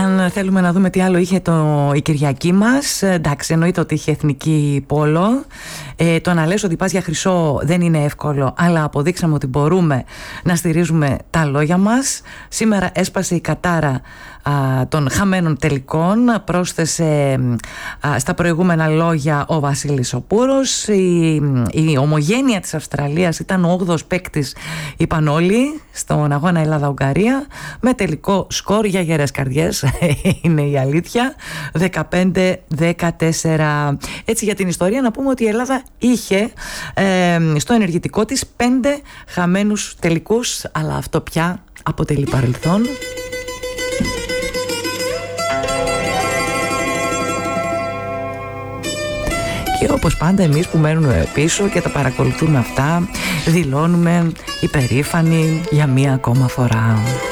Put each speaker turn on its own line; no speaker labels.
Αν θέλουμε να δούμε τι άλλο είχε η Κυριακή μας, εντάξει, εννοείται ότι είχε εθνική πόλο. Το να λες ότι πας για χρυσό δεν είναι εύκολο, αλλά αποδείξαμε ότι μπορούμε να στηρίζουμε τα λόγια μας. Σήμερα έσπασε η κατάρα των χαμένων τελικών. Πρόσθεσε στα προηγούμενα λόγια ο Βασίλης ο Πούρος. Η ομογένεια της Αυστραλίας ήταν ο 8ος παίκτης, είπαν όλοι, στον αγώνα Ελλάδα-Ουγγαρία, με τελικό σκορ για γερές καρδιές είναι η αλήθεια, 15-14. Έτσι, για την ιστορία να πούμε ότι η Ελλάδα είχε στο ενεργητικό της 5 χαμένους τελικούς, αλλά αυτό πια αποτελεί παρελθόν. Και όπως πάντα εμείς που μένουμε πίσω και τα παρακολουθούμε αυτά, δηλώνουμε υπερήφανοι για μία ακόμα φορά.